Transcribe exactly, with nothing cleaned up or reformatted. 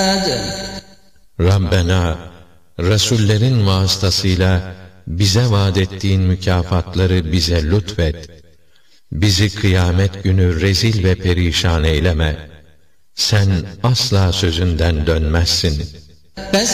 Rabbena, Resullerin vasıtasıyla bize vaad ettiğin mükafatları bize lütfet. Bizi kıyamet günü rezil ve perişan eyleme. Sen asla sözünden dönmezsin.